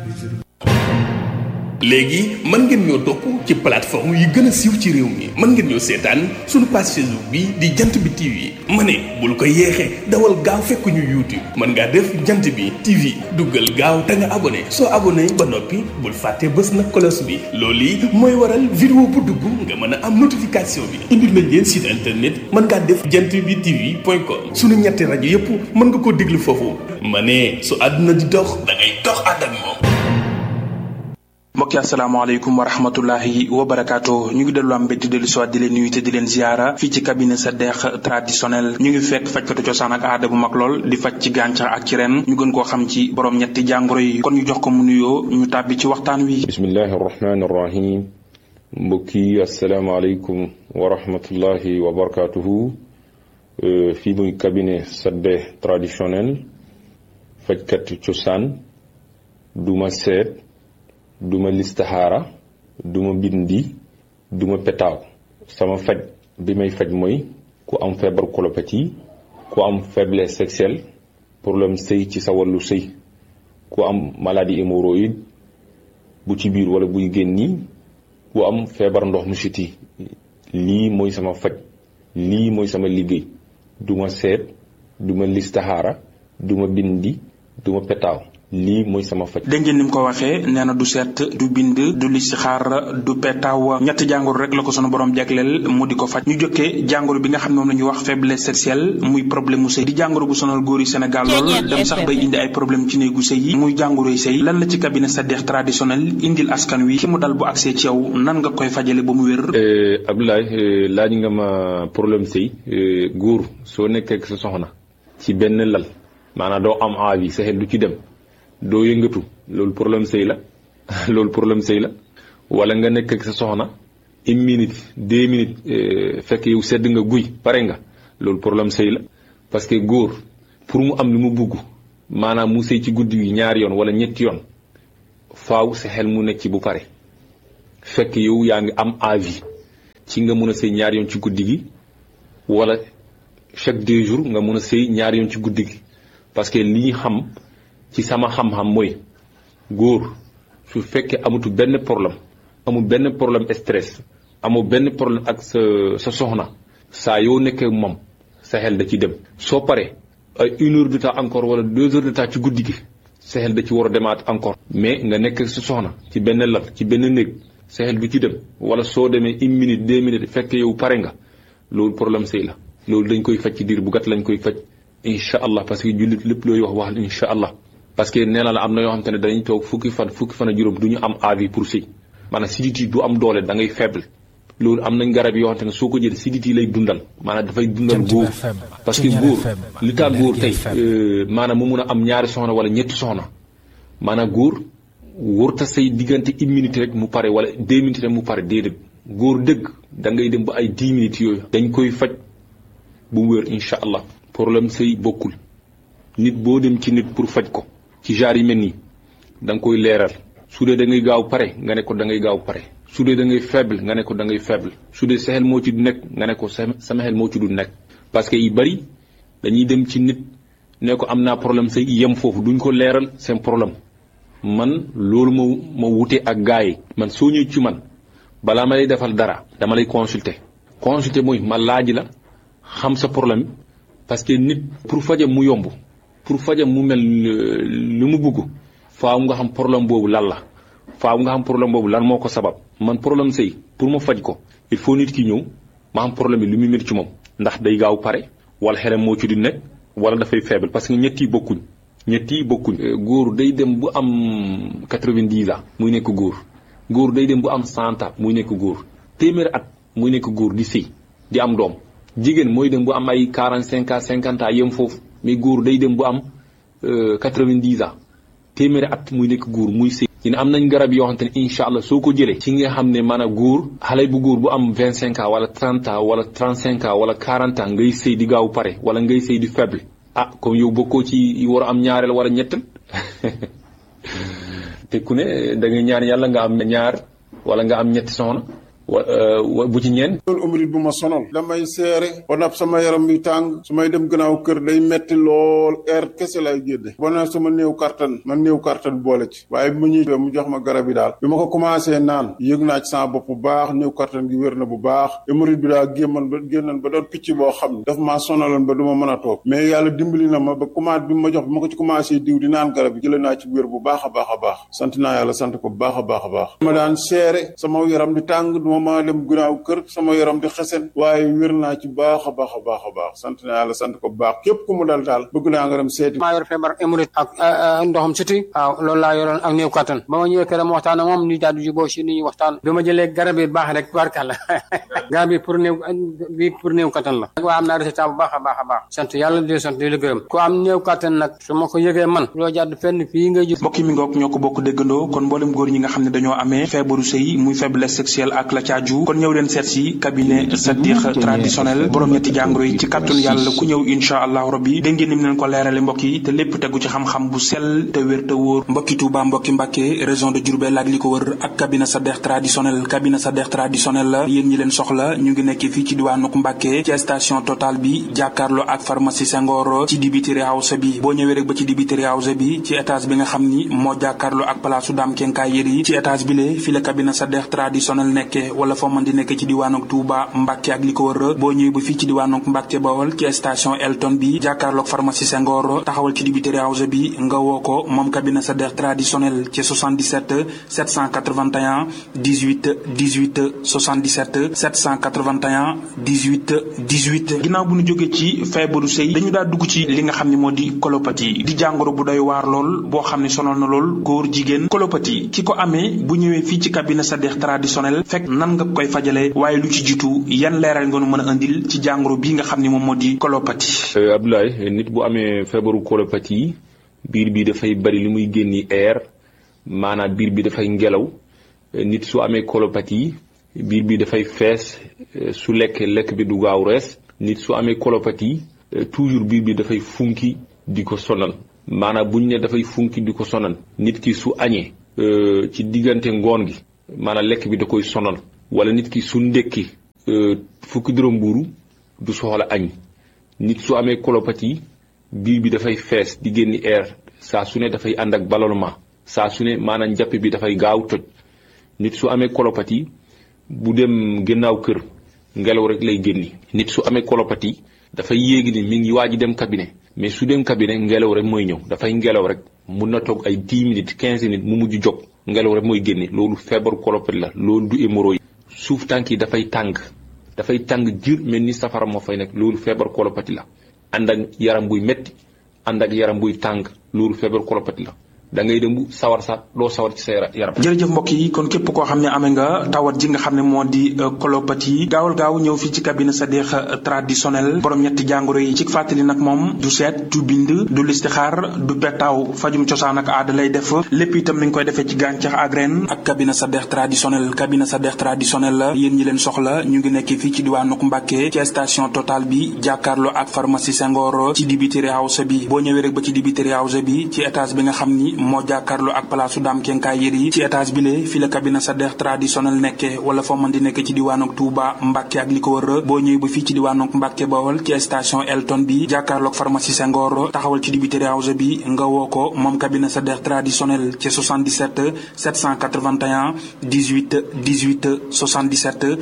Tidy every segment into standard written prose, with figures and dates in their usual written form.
léegi mën ngeen ñoo topp ci plateforme yi gën a siiw ci réew mi mën ngeen ñoo seetaan suñu page Facebook bi di jant bi TV ma ne bul ko yeexee dawal gaaw fekk ñu YouTube mën ngaa def jant bi TV duggal gaaw te nga abonné soo abonné ba noppi bul fàtte bës na cloche bi loolu yi mooy waral vidéo bu dugg nga mën a am notification bi indil nañ leen site internet mën ngaa def jant bi TV.com suñu ñetti rajo yépp mën nga ko déglu foofu ma ne su àdduna di dox da ngay dox ànd ak moom. mbokki asalaamaaleykum wa rahmatullahi wa barakaatu ñu ngi dellu am mbégte dellu siwaat di leen nuyu te di leen ziara fii ci cabinet Sadekh traditionnel ñu ngi fekk fajkatu cosaan ak aada bu mag lool di faj ci gàncax ak ci ren ñu gën koo xam ci borom ñetti jàngoro yi kon ñu jox ko mu nuyoo ñu tàbbi ci waxtaan wi. bismillahi rahmaani rahim mbokki asalaamaaleykum wa rahmatullahi wa barakaatuhu fii muy cabinet Sadekh traditionnel fajkatu cosaan duma seet duma listaxaara duma bindi duma petaaw sama faj bi may faj mooy ku am feebar colopathie ku am faiblesse sexuelle problème sëy ci sa wàllu sëy ku am maladie hémorroïde bu ci biir wala buy génni ku am feebar ndox mu siti lii mooy sama faj lii mooy sama liggéey duma seet duma listaxaara duma bindi duma petaaw lii mooy sama faj. dégg ngeen ni mu ko waxee nee na du seet du bind du listixaar du petaaw ñetti jàngoro rek la ko sunu borom jagleel mu di ko faj ñu jokkee jàngoro bi nga xam ne moom la ñuy wax faiblesse sexuelle muy problème mu sëy di jàngoro bu sonal góor yi Sénégal lool dem sax bay indi ay problème ci néegu sëy yi muy jàngoroy sëy lan la ci cabinet Sadekh traditionnel indil askan wi ki mu dal bu accès ci yow nan nga koy fajale ba mu wér. Abdoulaye laaj nga ma problème sëy góor soo nekkee ak sa soxna ci benn lal maanaam doo am envie sa xel du ci dem. doo yëngatu loolu problème sëy la loolu problème sëy la wala nga nekk ak sa soxna 1 minute 2 minutes fekk yow sedd nga guy pare nga loolu problème sëy la parce que góor pour mu am li mu bugg maanaam mu sëy ci guddi gi 2 yoon wala 3 yoon faaw sa xel mu nekk ci bu pare fekk yow yaa ngi am envie ci nga mun a sëy 2 yoon ci guddi gi wala chaque 2 jours nga mun a sëy 2 yoon ci guddi gi parce que li ñu xam ci sama xam-xam mooy góor su fekkee amutu benn problème amul benn problème stress amul benn problème ak sa soxna saa yoo nekkee moom sa xel da ci dem soo paree ay 1 heure de temps encore wala 2 heures de temps ci guddi gi sa xel da ci war a demaat encore mais nga nekk ak sa soxna ci benn lal ci benn néeg sa xel du ci dem wala soo demee 1 minute 2 minutes fekk yow pare nga loolu problème sëy la loolu dañ koy faj ci diir bu gàtt lañ koy faj incha allah parce que jullit lépp looy wax incha allah parce que nee na la am na yoo xam te ne dañuy toog fukki fan ak juróom du ñu am envie pour sëy maanaam siditi du am doole da ngay faible loolu am nañ garab yoo xam te ne soo ko jëlee siditi lay dundal maanaam dafay dundal góor parce que góor li tax góor tey maanaam mu mun a am 2 soxna wala 3 soxna maanaam góor wërta say diggante 1 minute rek mu pare wala 2 minutes rek mu pare déedéet góor dëgg da ngay dem ba ay 10 minutes yooyu dañ koy faj bu mu wér incha allah problème sëy bokkul nit boo dem ci nit pour faj ko ci genre yi mel nii da nga koy leeral su dee da ngay gaaw pare nga ne ko da ngay gaaw pare su dee da ngay faible nga ne ko da ngay faible su dee sa xel moo ci du nekk nga ne ko sama xel moo ci du nekk parce que yu bari dañuy dem ci nit ne ko am naa problème say yem foofu duñ ko leeral seen problème man loolu ma wute ak gars yi man soo ñëw ci man balaa ma lay defal dara dama lay consulter mooy ma laaj la xam sa problème parce que nit pour fajam mu yomb pour fajam mu mel lu mu bugg faaw nga xam problème boobu lan la faaw nga xam problème boobu lan moo ko sabab man problème sëy pour ma faj ko il faut nit ki ñëw ma xam problème bi lu muy métti ci moom ndax day gaaw pare wala xelam moo ci di nekk wala dafay faible parce que ñett yi bokkuñ góor day dem bu am 90 ans muy nekk góor day dem bu am 100 ans muy nekk góor téeméeri at muy nekk góor di sëy di am doom jigéen mooy dem bu am ay 45 ans 50 ans yem foofu mais góor day dem bu am 90 ans téeméeri at muy nekk góor muy sëy ñu ne am nañ garab yoo xamante ne incha allah soo ko jëlee ci nga xam ne maanaam góor xale bu góor bu am 25 ans wala 30 ans wala 35 ans wala 40 ans ngay sëy di gaaw pare wala ngay sëy di faible comme yow bokkoo ci war a am ñaareel wala ñettal te ku ne da ngay ñaan yàlla nga am 2 wala nga am 3 soxna bu ci ñeen loolu umrit bu ma sonal damay seere ba nag sama yaram bi tàng su may dem gannaaw kër day metti lool air kese lay génne ba nag sama néew kattan man néew kattan boole ci waaye bi ma ñëwee mu jox ma garab yi daal bi ma ko commencé naan yëg naa ci sama bopp bu baax néew kattan gi wér na bu baax umrit bi daal génnan ba doon picc boo xam ne daf maa sonaloon ba du ma mën a toog mais yàlla dimbali na ma ba commande bi ma jox bi ma ko ci commencé diw di naan garab yi jëlee naa ci wér bu baax a baax a baax sant naa yàlla sant ko bu baax a baax a baax ma daan seere sama yaram di tàng ma dem gannaaw kër sama yaram di xesen waaye wér naa ci baax a baax a baax a baax sant naa yàlla sant ko bu baax képp ku mu dal daal bëgg naa nga dem seeti. maa yor feebar hémorroïde ak ndoxam siti waaw loolu laa yoroon ak néew kattan ba ma ñëwee këram waxtaan ak moom ñu daal di jubóo si ni ñuy waxtaan bi ma jëlee garab yi baax rek barkàlla garab yi pour néew kattan la waa am naa résultat bu baax a baax a baax sant yàlla di sant di la gërëm ku am néew kattan nag su ma ko yëgee man loo jàdd fenn fii ngay jub. mbokk mi ngoog ñoo ko bokk déggandoo kon mboolem góor ñi nga xam ne dañoo amee feebaru sëy muy faiblesse sexuelle ak la caaju kon ñëw leen seet si cabinet Sadikh traditionnel borom ñetti jàngoro yi ci kàttanu yàlla ku ñëw insha allahu rabbi dégg ngeen ni mu leen ko leerale mbokk yi te lépp tegu ci xam-xam bu sell te wér te wóor mbokki Touba mbokki Mbacké région de Diourbel ak li ko wër ak cabinet Sadikh traditionnel la yéen ñi leen soxla ñu ngi nekk fii ci diwaanu Mbacké ci station Total bi jàkkaarloo ak pharmacie Senghor ci dibiteri house bi boo ñëwee rek ba ci dibiteri house bi ci étage bi nga xam ni moo jàkkaarloo ak place Dame Kenkaay Yeri ci étage bi le fi la cabinet Sadikh traditionnel nekke wala foo mën di nekk ci diwaanu Touba Mbacké ak li ko wër boo ñëwee ba fii ci diwaanu Mbacké Bawol ci station Elton bi jàkkaarloog pharmacie Senghor taxawal ci dibiteri house bi nga woo ko moom cabinet Sadikh traditionnel ci 77 781 18 18 77 781 18 18 ginnaaw bu ñu jógee ci feebaru sëy dañu daa dugg ci li nga xam ne moo di colopathie di jàngoro bu doy waar lool boo xam ne sonal na lool góor jigéen colopathie ki ko amee bu ñëwee fii ci cabinet Sadikh traditionnel fekk nan nga koy fajale waaye lu ci jiitu yan leeral nga nu mën a indil ci jàngoro bii nga xam ne moom moo di colopathie. Abdoulaye nit bu amee feebaru colopathie biir bi dafay bari li muy génni air maanaam biir bi dafay ngelaw nit su amee colopathie biir bi dafay fees su lekk bi du gaaw rees nit su amee colopathie toujours biir bi dafay funki di ko sonal maanaam buñ ne dafay funki di ko sonal nit ki su añee ci diggante ngoon gi maanaam lekk bi da koy sonal wala nit ki su ndekki fukki dërëm mbuuru du soxla añ nit su amee colopathie biir bi dafay fees di génni air saa su ne dafay ànd ak ballonnement saa su ne maanaam njàpp bi dafay gaaw toj nit su amee colopathie bu dem gannaaw kër ngelaw rek lay génni nit su amee colopathie dafay yéegi ni mi ngi waaj dem cabinet mais su dem cabinet ngelaw rek mooy ñëw dafay ngelaw rek mun na toog ay 10 minutes 15 minutes mu mujj jóg ngelaw rek mooy génne loolu feebaru colopathie la loolu du hémorroïde suuf tànk yi dafay tàng jir mel ni safara moo fay nekk loolu feebaru colopathie la ànd ak yaram buy metti ànd ak yaram buy tàng loolu feebaru colopathie la da ngay dem sawar sax doo sawar ci sa yaram. jërëjëf mbokk yi kon képp koo xam ne amee nga tawat ji nga xam ne moo di colopathie gaawal gaaw ñëw fii ci cabinet Sadikh traditionnel borom ñetti jàngoro yi ci fàttali nag moom du seet du bind du listixaar du petaaw fajum cosaan ak aada lay def lépp itam mi ngi koy defee ci gàncax ak ren ak cabinet Sadikh traditionnel la yéen ñi leen soxla ñu ngi nekk fii ci diwaanu Mbacké ci station Total bi jàkkaarloo ak pharmacie Senghor ci dibiteri house bi boo ñëwee rek ba ci dibiteri house bi ci étage bi nga xam ni moo jàkkaarloo ak place Dame Kenkaay Yeri ci étage bi le fi la cabinet Sadikh traditionnel nekke wala foo mën di nekk ci diwaanu Touba Mbacké ak li ko wër boo ñëwee ba fii ci diwaanu Mbacké Bawol ci station Elton bi jàkkaarloo ak pharmacie Senghor taxawal ci dibiteri house bi nga woo ko moom cabinet Sadikh traditionnel ci 77 781 18 18 77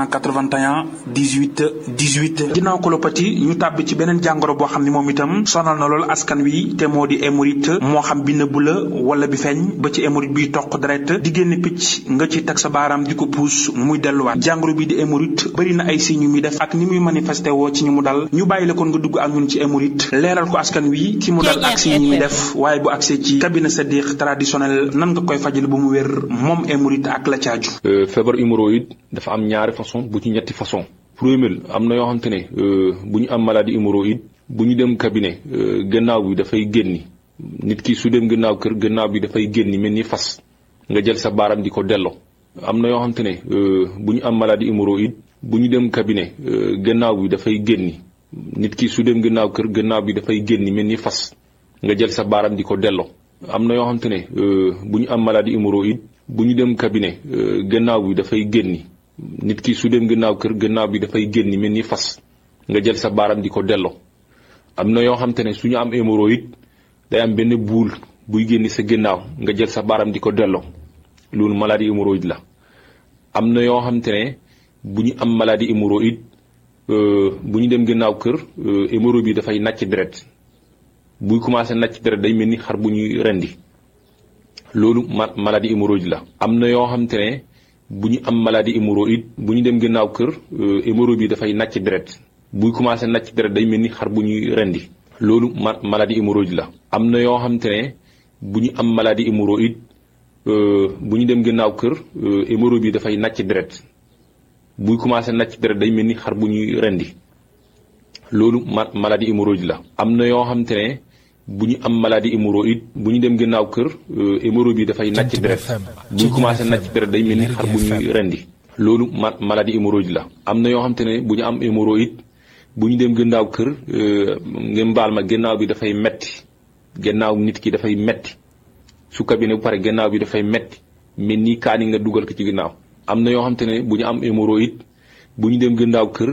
781 18 18 ginnaaw colopathie ñu tàbbi ci beneen jàngoro boo xam ne moom itam sonal na lool askan wi te moo di hémorroïde moo xam bi nëbbu la wala bi feeñ ba ci hémorroïde bi toq deret di génn picc nga ci teg sa baaraam di ko puus muy delluwaat jàngoro bi di hémorroïde bëri na ay signes yu muy def ak ni muy manifesté woo ci ñu mu dal ñu bàyyi la kon nga dugg ak ñun ci hémorroïde leeral ko askan wi ci mu dal ak signes yi muy def waaye bu agsee ci cabinet Sadikh traditionnel nan nga koy fajal bu mu wér moom hémorroïde ak la caaju. feebar hémorroïde dafa am ñaari façon bu ci ñetti façon premier am na yoo xamante ne bu ñu am maladie hémorroïde bu ñu dem cabinet gannaaw bi dafay génni nit ki su dem gannaaw kër gannaaw bi dafay génni mel ni fas nga jël sa baaram di ko delloo am na yoo xamante ne bu ñu am maladie hémorroïde bu ñu dem cabinet gannaaw bi dafay génni nit ki su dem gannaaw kër gannaaw bi dafay génni mel ni fas nga jël sa baaram di ko delloo am na yoo xamante ne bu ñu am maladie hémorroïde bu ñu dem cabinet gannaaw bi dafay génni nit ki su dem gannaaw kër gannaaw bi dafay génn mel ni fas nga jël sa baaram di ko delloo. am na yoo xam te ne suñu am hémorroïde day am benn buul buy génn sa gannaaw nga jël sa baaram di ko delloo loolu maladie hémorroïde la. am na yoo xam te ne bu ñu am maladie hémorroïde bu ñu dem gannaaw kër hémorroïde bi dafay nàcc deret buy commencé nàcc deret day mel ni xar bu ñuy rendi loolu maladie hémorroïde la. am na yoo xam te ne bu ñu am maladie hémorroïde bu ñu dem gannaaw kër hémorroïde bi dafay nàcc deret buy commencé nàcc deret day mel ni xar bu ñuy rendi loolu maladie hémorroïde la. am na yoo xam te ne bu ñu am maladie hémorroïde bu ñu dem gannaaw kër hémorroïde bi dafay nàcc deret buy commencé nàcc deret day mel ni xar bu ñuy rendi loolu maladie hémorroïde la. am na yoo xam te ne bu ñu am maladie hémorroïde bu ñu dem gannaaw kër hémorroïde bi dafay nàcc deret buy commencé nàcc deret day mel ni xar bu ñuy rendi loolu maladie hémorroïde la. am na yoo xam te ne bu ñu am hémorroïde bu ñu dem gannaaw kër ngeen baal ma gannaaw bi dafay metti gannaaw nit ki dafay metti su kabine bu pare gannaaw bi dafay metti mel ni kaani nga dugal ko ci gannaaw. am na yoo xam te ne bu ñu am hémorroïde bu ñu dem gannaaw kër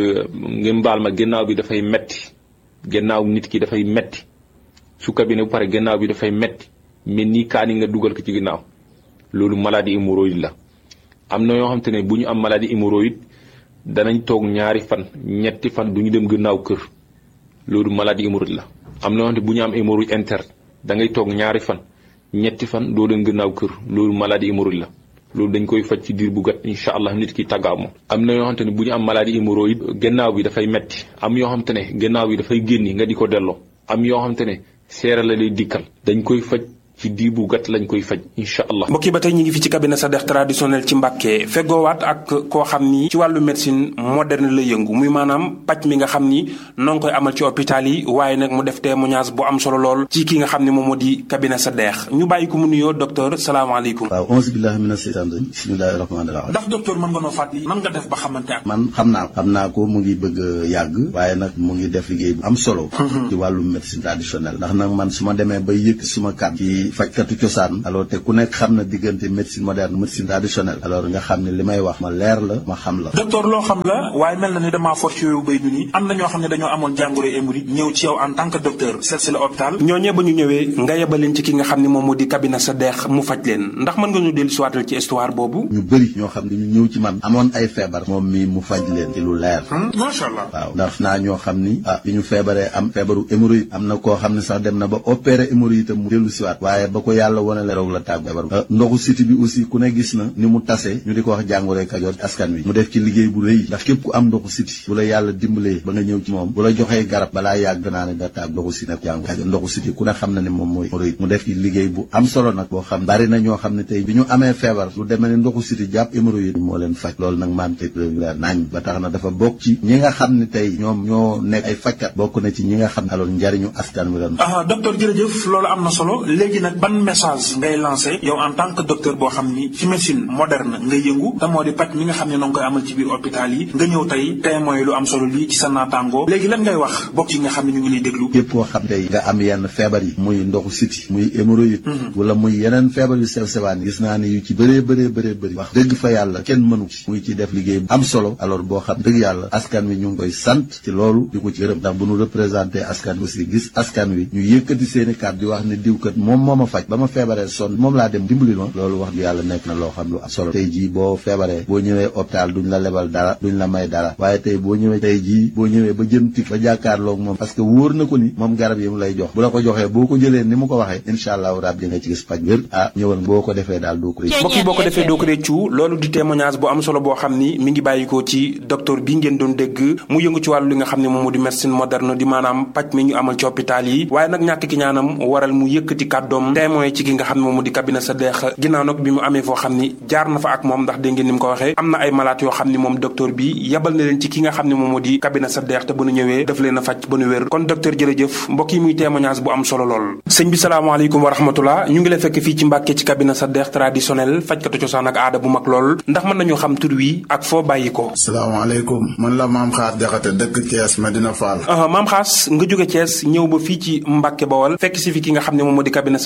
ngeen baal ma gannaaw bi dafay metti gannaaw nit ki dafay metti su kabine bu pare gannaaw bi dafay metti mel ni kaani nga dugal ko ci gannaaw loolu maladie hémorroïde la. am na yoo xam te ne bu ñu am maladie hémorroïde danañ toog ñaari fan ñetti fan du ñu dem gannaaw kër loolu maladie hémorroïde la. am na yoo xam te bu ñu am hémorroïde interne da ngay toog ñaari fan ñetti fan doo dem gannaaw kër loolu maladie hémorroïde la. loolu dañ koy faj ci diir bu gàtt incha allah nit ki tàggaa moom. am na yoo xamante ne bu ñu am maladie hémorroïde gannaaw bi dafay metti am yoo xamante ne gannaaw bi dafay génni nga di ko delloo am yoo xamante ne seera la lay dikkal dañ koy faj ci diir bu gàtt lañ koy faj incha allah. mbokk yi ba tey ñu ngi fi ci cabinet Sadekh traditionnel ci Mbàkke feggoowaat ak koo xam ni ci wàllu médecine moderne la yëngu muy maanaam paj mi nga xam ni noo ngi koy amal ci hôpital yi waaye nag mu def témoignage bu am solo lool ci ki nga xam ne moom moo di cabinet Sadekh ñu bàyyi ko mu nuyoo docteur salaamaaleykum. waaw onze billahi mina seytaan rajim bismillahi rahmaani rahim. ndax docteur mën nga noo fàttali nan nga def ba xamante ak. man xam naa ko mu ngi bëgg a yàgg waaye nag mu ngi def liggéey bu am solo. ci wàllu médecine traditionnelle ndax nag man su ma demee ba yëkk suma kàddu ci fajkatu cosaan alors te ku nekk xam na diggante médecine moderne médecine traditionnelle alors nga xam ne li may wax ma leer la ma xam la. docteur loo xam la waaye mel na ni damaa for ci yooyu béy du ni am na ñoo xam ne dañoo amoon jàngoro hémorroïde ñëw ci yow en tant que docteur seet si la hôpital ñooñee ba ñu ñëwee nga yebaleen ci ki nga xam ne moom moo di cabinet Sadekh mu faj leen ndax mën nga ñu dellu siwaatal ci histoire boobu. ñu bëri ñoo xam ne ñu ñëw ci man amoon ay feebar moom mi mu faj leen ci lu leer. macha allah. waaw ndax naa ñoo xam ni bi ñu feebaree am feebaru hémorroïde am na koo xam ne sax dem na ba opéré hémorroïde mu dellu siwaat waaye ba ko yàlla wane la roog la tàggu feebar ndoxu siti bi aussi ku ne gis na ni mu tase ñu di ko wax jàngoroy Kajoor askan wi mu def ci liggéey bu rëy ndax képp ku am ndoxu siti bu la yàlla dimbalee ba nga ñëw ci moom bu la joxee garab balaa yàgg naa ne da tàgg ndoxu siti nag jàngoro Kajoor ndoxu siti ku ne xam na ne moom mooy hémorroïde mu def ci liggéey bu am solo nag boo xam bari na ñoo xam ne tey bi ñu amee feebar lu demee ne ndoxu siti jàpp hémorroïde moo leen faj loolu nag maam teg leer nañ ba tax na dafa bokk ci ñi nga xam ne tey ñoom ñoo nekk ay fajkat bokk na ci ñi nga xam ne alors njariñu askan wi lan. docteur jërëjëf loolu am na solo léegi nag ban message ngay lancé yow en tant que docteur boo xam ni ci médecine moderne nga yëngu te moo di paj mi nga xam ne noo ngi koy amal ci biir hôpital yi nga ñëw tey témoin lu am solo lii ci sa naataango léegi lan ngay wax bokk yi nga xam ne ñu ngi lay déglu. képp koo xam tey nga am yenn feebar yi muy ndoxu siti muy hémorroïde wala muy yeneen feebar yu sew sewaan yi gis naa ne yu ci bëree bëri wax dëgg fa yàlla kenn mënu ci muy ci def liggéey bu am solo alors boo xam dëgg yàlla askan wi ñu ngi koy sant ci loolu di ko ci gërëm ndax bu ñu représenté askan wi aussi gis askan wi ñu yëkkati seeni kàddu di wax ne diwkat moom moo ma faj ba ma feebaree sonn moom laa dem dimbali ma loolu wax dëgg yàlla nekk na loo xam lu am solo tey jii boo feebaree boo ñëwee hôpital duñ la lebal dara duñ la may dara waaye tey boo ñëwee tey jii boo ñëwee ba jëm tik ba jàkkaarloog moom parce que wóor na ko ni moom garab yi mu lay jox bu la ko joxee boo ko jëlee ni mu ko waxee incha allahu rabbi nga ci gis paj wér ñëwal boo ko defee daal doo ko réccu mbokk yi boo ko defee doo ko réccu loolu di témoignage bu am solo boo xam ni mi ngi bàyyikoo ci docteur bi ngeen doon dégg mu yëngu ci wàllu li nga xam ne moom moo di médecine moderne di maanaam paj mi ñu amal ci hôpital yi waaye nag ñàkk ki ñaanam waral mu yëkkati kàddoom témoin ci ki nga xam ne moom moo di cabinet Sadekh ginnaaw nag bi mu amee foo xam ni jaar na fa ak moom ndax dégg ngeen ni mu ko waxee am na ay malade yoo xam ni moom docteur bi yabal na leen ci ki nga xam ne moom moo di cabinet Sadekh te bu nu ñëwee daf leen a faj ba nu wér kon docteur jërëjëf mbokk yi muy témoignage bu am solo lool sëñ bi salaamaaleykum wa rahmatullah ñu ngi lay fekk fii ci Mbàkke ci cabinet Sadekh traditionnel fajkatu cosaan ak aada bu mag lool ndax mën nañu xam tur wi ak foo bàyyi ko. salaamaaleykum man la Maam Xaas Jaxate dëkk Thiès Medina Fall. Maam Xaas nga jóge Thiès ñëw ba fii ci Mbàkke Bawol fekk si fi ki nga xam ne moom moo di cabinet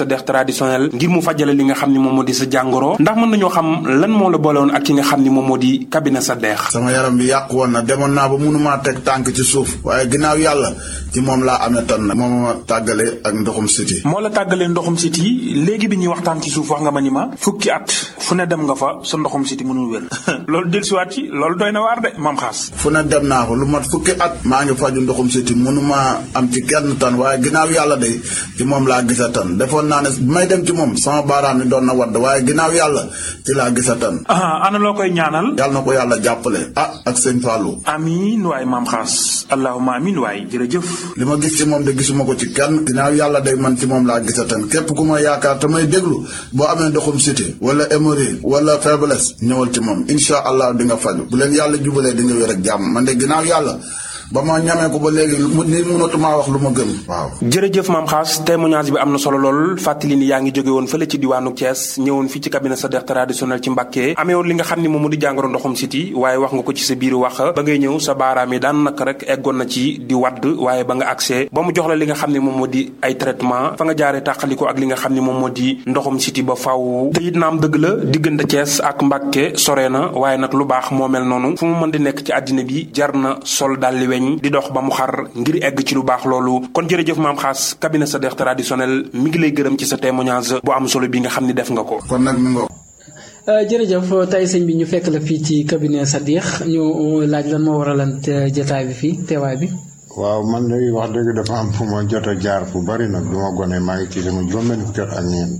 Sadekh traditionnel ngir mu fajale li nga xam ni moom moo di sa jàngoro ndax mën nañoo xam lan moo la boole woon ak ki nga xam ni moom moo di cabinet Sadekh. sama yaram bi yàqu woon na demoon naa ba mënumaa teg tànk ci suuf waaye ginnaaw yàlla ci moom laa amee tan nag moom ma tàggale ak ndoxum siti. moo la tàggalee ndoxum siti léegi bi ñuy waxtaan ci suuf wax nga ma ni ma fukki at fu ne dem nga fa sa ndoxum siti mënul wér loolu dellusiwaat ci loolu doy na waar de Mame Khass. fu ne dem naa ko lu mat fukki at maa ngi faju ndoxum siti mënumaa am ci kenn tan waaye ginnaaw yàlla de ci moom laa gisa tan defoon naa ne may dem ci moom sama baaraam ni doon na wadd waaye ginnaaw yàlla ci laa gisa tan. ana loo koy ñaanal. yàlla na ko yàlla jàppale ak sëñ Fallou. amiin waay Mame Khass allahumma amiin waay jërëjëf. li ma gis ci moom de gisuma ko ci kenn ginnaaw yàlla day man ci moom laa gisa tan képp ku ma yaakaar te may déglu boo amee ndoxum siti wala hémorroïde wala faiblesse ñëwal ci moom incha allah di nga faju bu leen yàlla jubalee di nga wér ak jàmm man de ginnaaw yàlla ba ma ñamee ko ba léegi ni mënatumaa wax lu ma gëm. waaw jërëjëf Mame Khass témoignage bi am na solo lool fàttali ni yaa ngi jóge woon fële ci diwaanu Thiès ñëwoon fii ci cabinet Sadekh traditionnel ci Mbacké amee woon li nga xam ni moom mu di jàngoro ndoxum siti waaye wax nga ko ci sa biir wax ba ngay ñëw sa baaraam yi daan naka rek eggoon na ci di wadd waaye ba nga accès ba mu jox la li nga xam ne moom moo di ay traitement fa nga jaaree tàqaliko ak li nga xam ne moom moo di ndoxum siti ba faaw te it naam dëgg la diggante Thiès ak Mbacké sore na waaye nag lu baax moo mel noonu fu mu mën di nekk ci àddina bi jar na sol dalli di dox ba mu xar ngir egg ci lu baax loolu kon jërëjëf Mame Khass cabinet Sadekh traditionnel mi ngi lay gërëm ci sa témoignage bu am solo bi nga xam ni def nga ko. kon nag mu ngoog. jërëjëf tey sëñ bi ñu fekk la fii ci cabinet Sadekh ñu laaj lan moo waralan jotaay bi fii teewaay bi. waaw man de wax dëgg dafa am fu ma jot a jaar fu bari nag du ma gone maa ngi ci sama juróom-benn fukki at ak ñeent.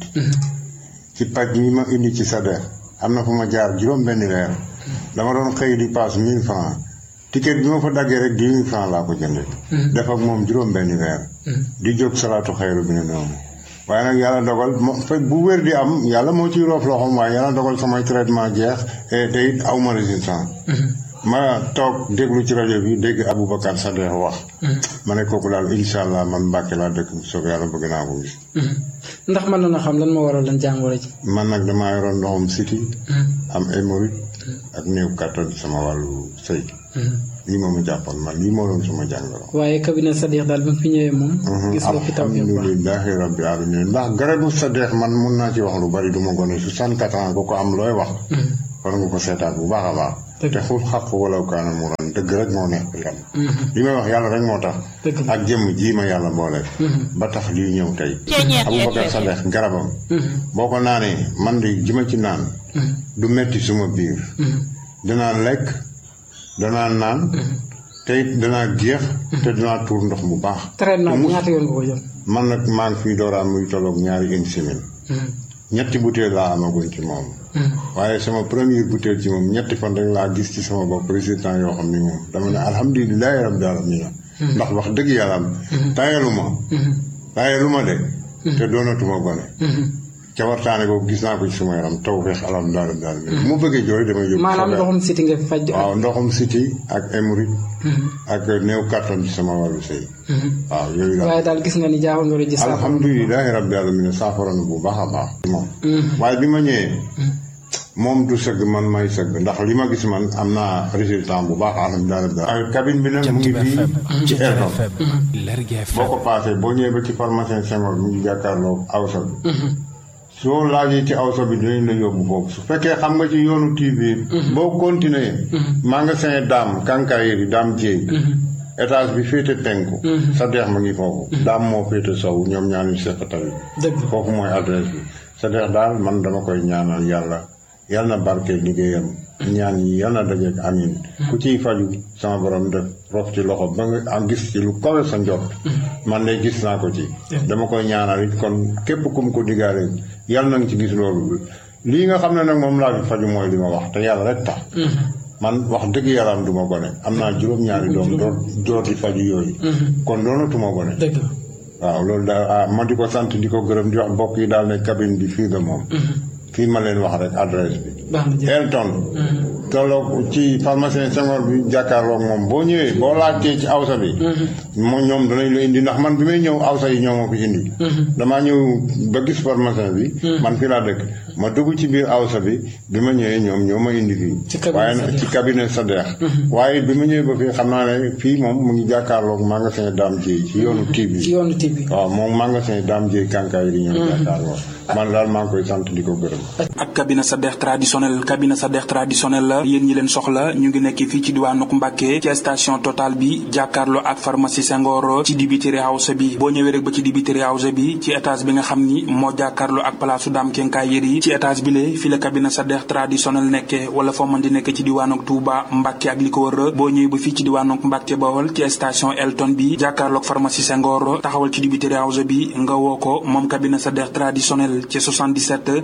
ci paj mi ma indi ci Sadekh am na fu ma jaar juróom-benn weer dama doon xëy di paas 1000 francs ticket bi ma fa daggee rek 10 000 francs laa ko jëndee. def ak moom juróom-benn weer. di jóg salaatu xayru bi ne noonu. waaye nag yàlla dogal bu wér di am yàlla moo ciy roof loxoom waaye yàlla dogal samay traitement jeex te it aw ma résistance. ma toog déglu ci rajo bi dégg Aboubacar Sadekh wax. ma ne kooku daal incha allah man Mbacké laa dëkk bu soobee yàlla bëgg naa ko gis. ndax mën na xam lan moo waral lan jàngoro ji. man nag damaa yoroon ndoxum siti am hémorroïde ak néew kattan sama wàllu sëy. lii moom a jàppoon man lii moo doon suma jàngoro. waaye cabinet Sadekh daal ba fi ñëwee moom. gis nga fi taw alhamdulilahi rabbil alamin ndax garabu Sadekh man mun naa ci wax lu bari du ma gone 64 ans ko am looy wax. war nga ko seetaat bu baax a baax. te xul xaq wala kaana mu ran dëgg rek moo nekk yàlla. li may wax yàlla rek moo tax. ak jëmm ji ma yàlla boole. ba tax lii ñëw tey. Aboubacar Sadekh garabam. boo ko naanee man de ji ma ci naan. du metti suma biir. danaa lekk. danaa naan. te it danaa géex. te danaa tuur ndox bu baax. traitement bi ñaata yoon nga ko jël. man nag maa ngi fiy dooraan muy tolloog ñaari une semaine. ñetti butéel laa amaguñ ci moom. waaye sama première butéel ci moom ñetti fan rek laa gis ci sama bopp résultat yoo xam ni moom dama ne alhamdulilahi rabbil alamin ndax wax dëgg yàlla am. tayalu ma de. te doonatuma gone. ca waxtaane boobu gis naa ko ci sama yaram taw feex alhamdulilah daal mu bëggee jooy damay yóbbu. maanaam ndoxum siti nga faj. waaw ndoxum siti ak hémorroïde. ak néew kattan ci sama wàllu sëy. waaw yooyu daal waaye daal gis nga ni jaaxal nga gis. alhamdulilahi rabbil alamin saafara na bu baax a baax. moom waaye bi ma ñëwee. moom du sëgg man may sëgg ndax li ma gis man am naa résultat bu baax alhamdulilah. cabine bi nag mu ngi fii ci Elton. boo ko paasee boo ñëwee ba ci pharmacien Senghor mu ngi jàkkaarloo awsa bi. soo laajee ci awsa bi dinañ la yóbbu foofu su fekkee xam nga ci yoonu TV. boo continuer magasin Dame Kankayeri Dame Dieye. étage bi féete penku. Sadekh ma ngi foofu. Dame moo féete sow ñoom ñaar ñu seq tali. foofu mooy adresse bi. Sadekh daal man dama koy ñaanal yàlla na barke liggéeyam. ñaan yi yal na dajeeg amin ku ciy faju sama borom def rof ci loxo ba nga am gis ci lu kawe sa njort. man de gis naa ko ci. dama koy ñaanal it kon képp kum ko diggaale yal na nga ci gis loolu. lii nga xam ne nag moom laa fi faju mooy li ma wax te yàlla rek tax. man wax dëgg yàlla am du ma gone am naa juróom-ñaari doom door di faju yooyu. kon doonatuma gone. waaw loolu daal ma di ko sant di ko gërëm di wax mbokk yi daal ne cabine bi fii la moom. fii ma leen wax rek adresse bi Elton tolloog ci pharmacien Senghor bi jàkkaarloog moom boo ñëwee boo laajtee ci awsa bi moom ñoom danañ la indi ndax man bi may ñëw awsa yi ñoo ma ko indi damaa ñëw ba gis pharmacien bi man fii laa dëkk ma dugg ci biir awsa bi ma ñëwee ñoom ñoo ma indi fii waaye ci cabinet Sadex waaye bi ma ñëwee ba fii xam naa ne fii moom mu ngi jàkkaarloog magasin Dame Dieye ci yoonu TV waaw moom magasin Dame Dieye kànkaay yi ñoo jàkkaarloog man daal maa ngi koy sant di ko gërëm. ak cabinet Sadex traditionnel la yéen ñi leen soxla ñu ngi nekk fii ci diwaanu Mbacké ci station Total bi jàkkaarloo ak pharmacie Senghor ci dibiteri house bi boo ñëwee rek ba ci dibiteri house bi ci étage bi nga xam ni moo jàkkaarloo ak palaasu Dame Kenkaay Yeri ci étage bi le fi la cabinet Sadex traditionnel nekkee wala foo mën di nekk ci diwaanu Touba Mbacké ak li ko wër boo ñëwee ba fii ci diwaanu Mbacké Bawol ci station Elton bi jàkkaarloo ak pharmacie Senghor taxawal ci dibiteri house bi nga woo ko moom cabinet Sadex traditionnel ci 77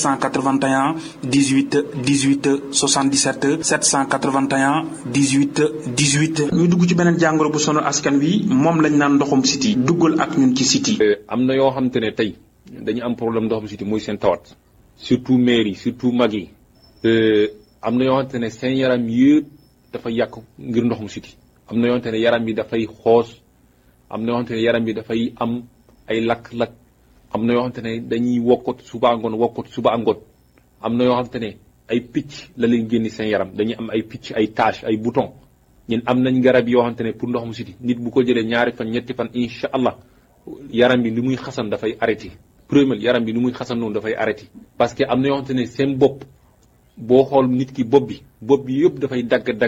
781 18 18 77 781 18 18. ñu dugg ci beneen jàngoro bu sonal askan wi moom lañ naan ndoxum siti duggal ak ñun ci siti. am na yoo xamante ne tey dañu am problème ndoxum siti muy seen tawat surtout mère yi surtout mag yi am na yoo xamante ne seen yaram yëpp dafa yàqu ngir ndoxum siti am na yoo xamante ne yaram bi dafay xoos am na yoo xamante ne yaram bi dafay am ay lakk-lakk am na yoo xamante ne dañuy wokkot suba ngoon am na yoo xamante ne ay picc la leen génni seen yaram dañuy am ay picc ay tache ay bouton ñun am nañ garab yoo xamante ne pour ndoxum siti nit bu ko jëlee 2 fan 3 fan incha allah yaram bi li muy xasan dafay arrêté premier yaram bi li muy xasan noonu dafay arrêté parce que am na yoo xamante ne seen bopp boo xool nit ki bopp bi yëpp dafay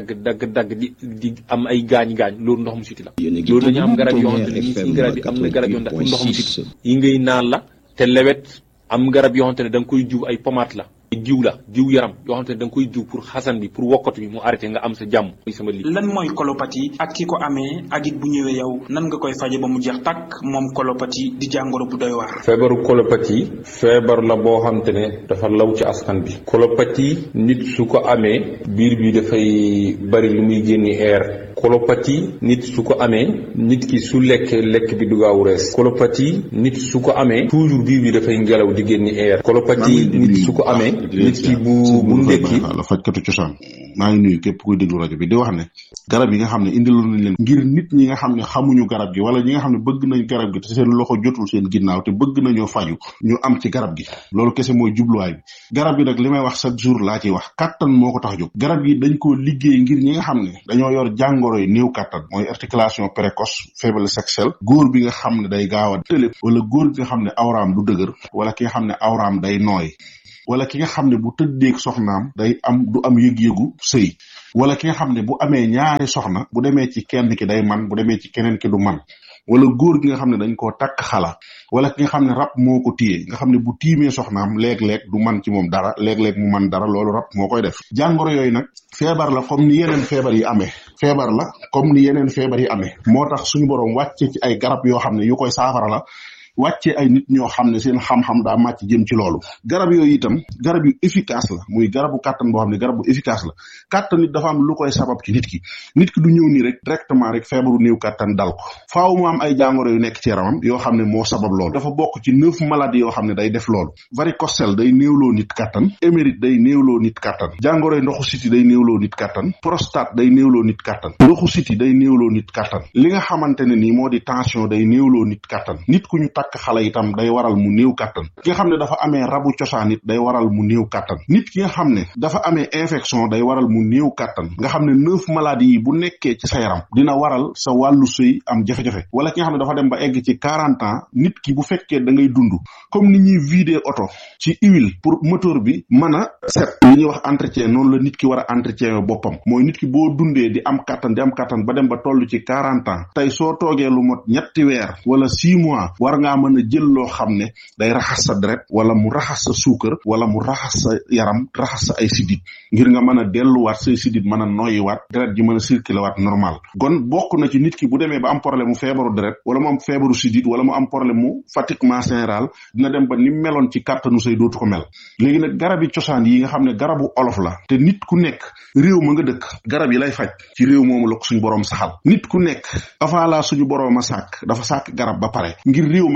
dagg di am ay gaañ loolu ndoxum siti la loolu dañu am garab yoo xamante ne ni si garab yi am na garab yoo xamante ne ndoxum siti yi ngay naan la te lewet am garab yoo xamante ne da nga koy jiw ay pommade la jiw yaram yoo xamante ne da nga koy jiw pour xasan bi pour wokkatu bi mu arrêté nga am sa jàmm sama li lan mooy colopathie ak ki ko amee ak it bu ñëwee yow nan nga koy faje ba mu jeex tàkk moom colopathie di jàngoro bu doy waar. feebaru colopathie feebar la boo xamante ne dafa law ci askan bi. colopathie nit su ko amee biir bi dafay bari lu muy génni air. colopathie nit su ko amee nit ki su lekkee lekk bi du gaaw rees. colopathie nit su ko amee toujours biir bi dafay ngelaw di génni air. colopathie nit su ko amee nit ki bu ndekki la fajkatu cosaan maa ngi nuyu képp kuy déglu rajo bi di wax ne garab yi nga xam ne indiloon nañ leen ngir nit ñi nga xam ne xamuñu garab gi wala ñi nga xam ne bëgg nañ garab gi te seen loxo jotul seen ginnaaw te bëgg nañoo faju ñu am ci garab gi loolu kese mooy jubluwaay bi garab gi nag li may wax chaque jour laa ciy wax kattan moo ko tax jóg garab gi dañ koo liggéey ngir ñi nga xam ne dañoo yor jàngoro yi néew kattan mooy articulation précoce faiblesse sexuelle góor bi nga xam ne day gaaw a tëlé wala góor bi nga xam ne awraam du dëgër wala ki nga xam ne awraam day nooy wala ki nga xam ne bu tëddeeg soxnaam du am yëg-yëgu sëy wala ki nga xam ne bu amee ñaari soxna bu demee ci kenn ki day man bu demee ci keneen ki du man wala góor gi nga xam ne dañ koo takk xala wala ki nga xam ne rab moo ko téye nga xam ne bu tiimee soxnaam léeg-léeg du man ci moom dara léeg-léeg mu man dara loolu rab moo koy def jàngoro yooyu nag feebar la comme ni yeneen feebar yi amee moo tax suñu boroom wàcce ci ay garab yoo xam ne yu koy saafara la wàccee ay nit ñoo xam ne seen xam-xam daa màcc jëm ci loolu garab yooyu itam garab yu efficace la muy garabu kàttan boo xam ne garab bu efficace la kàttan nit dafa am lu koy sabab ci nit ki du ñëw nii rek directement rek feebaru néew kàttan dal ko faaw mu am ay jàngoro yu nekk ci yaramam yoo xam ne moo sabab loolu dafa bokk ci 9 maladies yoo xam ne day def loolu varicocèle day néewloo nit kàttan émérite day néewloo nit kàttan jàngoro yi ndoxu siti day néewloo nit kàttan prostate day néewloo nit kàttan ndoxu siti day néewloo nit kàttan li nga xamante ne nii moo di tension day néewloo nit kàttan nit ku ñu takk xale itam day waral mu néew kàttan ki nga xam ne dafa amee rabu cosaan it day waral mu néew kàttan nit ki nga xam ne dafa amee infection day waral mu néew kàttan nga xam ne 9 maladies yi bu nekkee ci sa yaram dina waral sa wàllu sëy am jafe-jafe wala ki nga xam ne dafa dem ba egg ci 40 ans nit ki bu fekkee da ngay dund comme ni ñuy vider oto ci huile pour moteur bi mën a set li ñuy wax entretien noonu la nit ki war a entretien boppam mooy nit ki boo dundee di am kàttan ba dem ba toll ci 40 ans tey soo toogee lu mot 3 weer wala 6 mois war ngaa mën a jël loo xam ne day raxas sa deret wala mu raxas sa suukar wala mu raxas sa yaram raxas sa ay sidit ngir nga mën a delluwaat say sidit mën a noyyiwaat deret ji mën a circuler waat normal kon bokk na ci nit ki bu demee ba am problème mu feebaru deret wala mu am feebaru sidit wala mu am problème mu fatiguement général dina dem ba ni meloon ci kàttanu say dootu ko mel léegi nag garab yi cosaan yi nga xam ne garabu olof la te nit ku nekk réew ma nga dëkk garab yi lay faj ci réew moomu la ko suñu boroom saxal nit ku nekk avant la suñu boroom a sàkk dafa sàkk garab ba pare ngir réew ma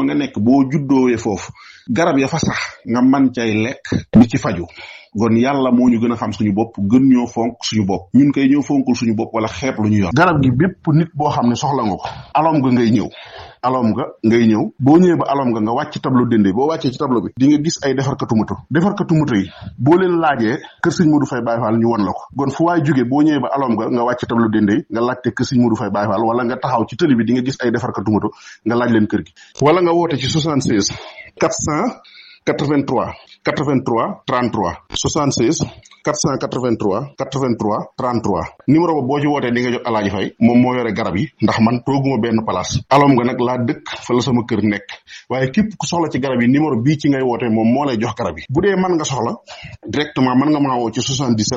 ma nga nekk boo juddoowee foofu garab ya fa sax nga man cay lekk di ci faju kon yàlla moo ñu gën a xam suñu bopp gën ñoo fonk suñu bopp ñun koy ñëw fonkul suñu bopp wala xeeb lu ñu yor garab gi bépp nit boo xam ne soxla nga ko alom nga ngay ñëw boo ñëwee ba alom nga wàcc tableau dende boo wàccee ci tableau bi di nga gis ay defarkatu moto yi boo leen laajee kër sëñ Modou Faye Baye Fall ñu won la ko kon fu waay jóge boo ñëwee ba alom nga wàcc tableau dende nga laajte kër sëñ Modou Faye Baye Fall wala nga taxaw ci tëli bi di nga gis ay defarkatu moto nga laaj leen kër gi wala nga woote ci 76 483 33 76 483 33 numéro ba boo ci wootee di nga jot Alaaji Fay moom moo yore garab yi ndax man tooguma benn place alom nga nag laa dëkk fa la sama kër nekk waaye képp ku soxla ci garab yi numéro bii ci ngay wootee moom moo lay jox garab yi bu dee mën nga soxla directement mën nga maa woo ci 77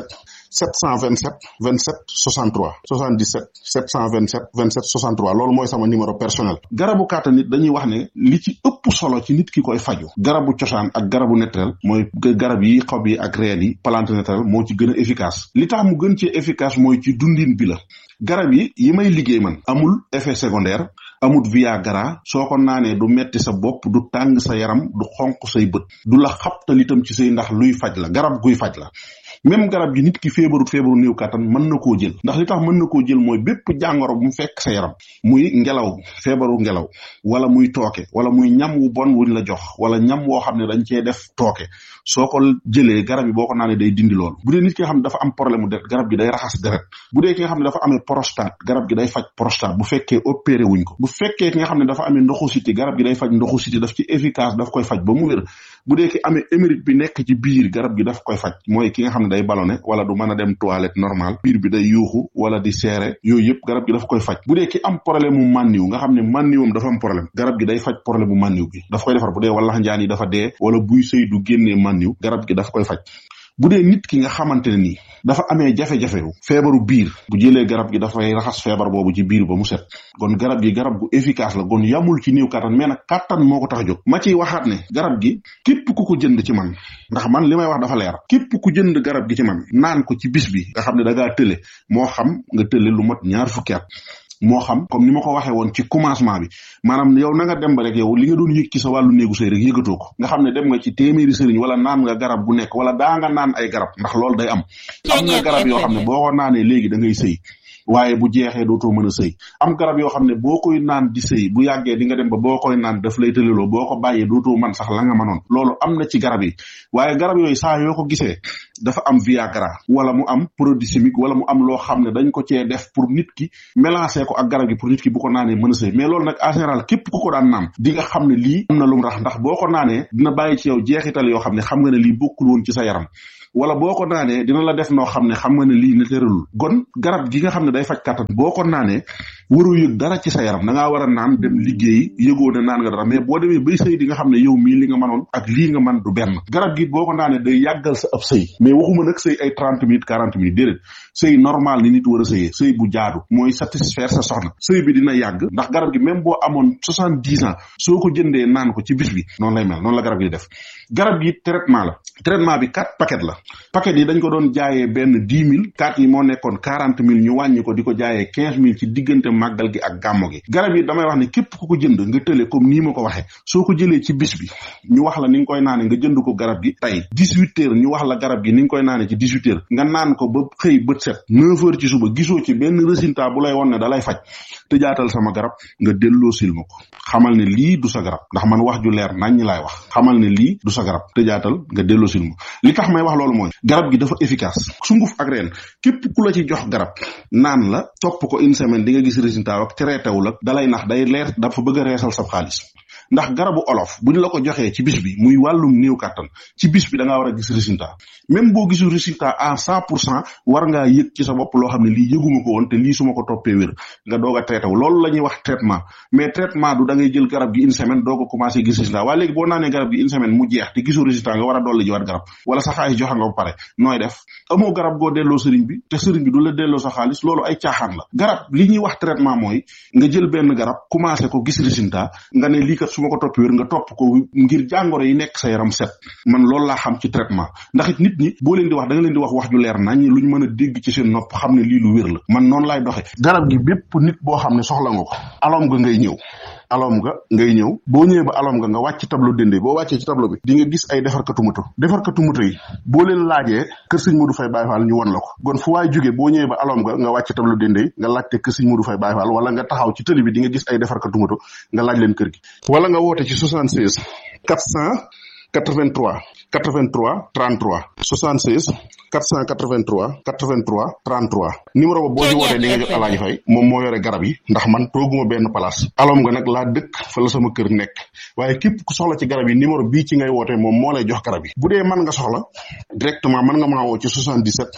727 27 63 77 727 27 63 loolu mooy sama numéro personnel garabu kàttan nit dañuy wax ne li ci ëpp solo ci nit ki koy faju garabu cosaan ak garabu naturel mooy garab yi xob yi ak reen yi plante naturel moo ci gën a efficace li tax mu gën ci efficace mooy ci dundin bi la garab yi may liggéey man amul effet secondaire amul Viagra soo ko naanee du metti sa bopp du tàng sa yaram du xonq say bët du la xabtal itam ci say ndax luy faj la garab guy faj la même garab gi nit ki feebaru néew kàttan mën na koo jël ndax li tax mën na koo jël mooy bépp jàngoro bu mu fekk sa yaram muy feebaru ngelaw wala muy tooke wala muy ñam wu bon wuñ la jox wala ñam woo xam ne dañ cee def tooke soo ko jëlee garab yi boo ko naanee day dindi loolu bu dee nit ki nga xam ne dafa am problème mu deret garab gi day raxas deret bu dee ki nga xam ne dafa amee prostate garab gi day faj prostate bu fekkee opéré wuñ ko bu fekkee ki nga xam ne dafa amee ndoxu siti garab gi day faj ndoxu siti daf ci efficace daf koy faj ba mu wér bu dee ki amee émérite bi nekk ci biir garab gi daf koy faj mooy ki nga xam ne day ballonné wala du mën a dem toilette normal biir bi day yuuxu wala di seere yooyu yëpp garab gi daf koy faj bu dee ki am problème mu mànniw nga xam ne mànniwam dafa am problème garab gi day faj problème mu mànniw bi daf koy defar bu dee wala njaan yi dafa dee wala buy sëy du génnee mànniw garab gi daf koy faj bu dee nit ki nga xamante ne nii dafa amee jafe-jafe feebaru biir bu jëlee garab gi dafay raxas feebar boobu ci biir ba mu set kon garab gi garab gu efficace la kon yamul ci néew kàttan mais nag kàttan moo ko tax a jóg ma ciy waxaat ne garab gi képp ku ko jënd ci man ndax man li may wax dafa leer képp ku jënd garab gi ci man naan ko ci bis bi nga xam ne da ngaa tële moo xam nga tële lu mat 2 fukki at moo xam comme ni ma ko waxee woon ci commencement bi maanaam yow na nga dem ba rek yow li nga doon yëg ci sa wàllu néegu sëy rek yëgatoo ko nga xam ne dem nga ci téeméeri sëriñ wala naan nga garab gu nekk wala daa nga naan ay garab ndax loolu day am nga garab yoo xam ne boo ko naanee léegi da ngay sëy waaye bu jeexee dootoo mën a sëy am garab yoo xam ne boo koy naan di sëy bu yàggee di nga dem ba boo koy naan daf lay tëleloo boo ko bàyyee dootoo man sax la nga mënoon loolu am na ci garab yi waaye garab yooyu saa yoo ko gisee dafa am Viagra wala mu am produit chimique wala mu am loo xam ne dañ ko cee def pour nit ki mélanger ko ak garab gi pour nit ki bu ko naanee mën a sëy mais loolu nag en général képp ku ko daan naan di nga xam ne lii am na lu mu rax ndax boo ko naanee dina bàyyi ci yow jeexital yoo xam ne xam nga ne lii bokkul woon ci sa yaram wala boo ko naanee dina la def noo xam ne xam nga ne lii naturelul gon garab gi nga xam ne day faj kàttan boo ko naanee waroo yëg dara ci sa yaram da ngaa war a naan dem liggéey yëgoo ne naan nga dara mais boo demee bay sëy di nga xam ne yow mii li nga mënoon ak lii nga mën du benn garab gi boo ko naanee day yàggal sa ab sëy mais waxuma nag sëy ay 30 minutes 40 minutes déedéet sëy normal ni nit war a sëyee sëy bu jaadu mooy satisfaire sa soxna sëy bi dina yàgg ndax garab gi même boo amoon 70 ans soo ko jëndee naan ko ci bis bi noonu lay mel noonu la garab gi def garab gi traitement bi 4 paquet la paquet yi dañ ko doon jaayee benn 10 000 4 yi moo nekkoon 40 000 ñu wàññi ko di ko jaayee 15 000 ci diggante màggal gi ak gàmmo gi garab yi damay wax ne képp ku ko jënd nga tële comme nii ma ko waxee soo ko jëlee ci bis bi ñu wax la ni nga koy naane nga jënd ko garab gi tey 18 heures ñu wax la garab gi ni nga koy naane ci 18 heures nga naan ko ba xëy bët set 9 heures ci suba gisoo ci benn résultat bu lay won ne da lay faj tëjaatal sama garab nga delloo sil ma ko xamal ne lii du sa garab ndax man wax ju leer nañ laay wax xamal ne lii du sa garab tëjaatal nga delloo sil ma li tax may wax loolu mooy garab gi dafa efficace sunguf ak reen képp ku la ci jox garab naan la topp ko une semaine di nga gis résultat ak traité wu la dalay nax day leer dafa bëgg a reesal sa xaalis ndax garabu olof buñ la ko joxee ci bis bi muy wàllum néew kàttan ci bis bi da ngaa war a gis résultat même boo gisul résultat à 100% war ngaa yëg ci sa bopp loo xam ne lii yëguma ko woon te lii su ma ko toppee wér nga doog a traité wu loolu la ñuy wax traitement mais traitement du da ngay jël garab gi une semaine doog a commencé gis résultat waaye léegi boo naanee garab gi une semaine mu jeex te gisul résultat nga war a dolli jiwaat garab wala sa xaalis joxe nga ba pare nooy def amoo garab goo delloo sëriñ bi te sëriñ bi du la delloo sa xaalis loolu ay caaxaan la garab li ñuy wax traitement mooy nga jël benn garab commencé ko gis résultat nga ne lii kat su ma ko toppee wér nga topp ko ngir jàngoro yi nekk sa yaram set man loolu laa xam ci traitement ndax it nit ñi boo leen di wax da nga leen di wax ju leer nañ lu ñu mën a dégg ci seen nopp xam ne lii lu wér la man noonu laay doxe garab gi bépp nit boo xam ne soxla nga ko alom nga ngay ñëw alom nga ngay ñëw boo ñëwee ba alom nga wàcc tableau dende boo wàccee ci tableau bi di nga gis ay defarkatu moto yi boo leen laajee kër sëñ Modou Faye Baye Fall ñu won la ko kon fu waay jógee boo ñëwee ba alom nga wàcc tableau dende nga laajte kër sëñ Modou Faye Baye Fall wala nga taxaw ci tëli bi di nga gis ay defarkatu moto nga laaj leen kër gi wala nga woote ci 76 483 33 33 76 483 83 33 numéro ba boo ci wootee di nga jot Alaaji Fay moom moo yore garab yi ndax man tooguma benn place alom nga nag laa dëkk fa la sama kër nekk waaye képp ku soxla ci garab yi numéro bii ci ngay wootee moom moo lay jox garab yi bu dee mën nga soxla directement mën nga maa woo ci 77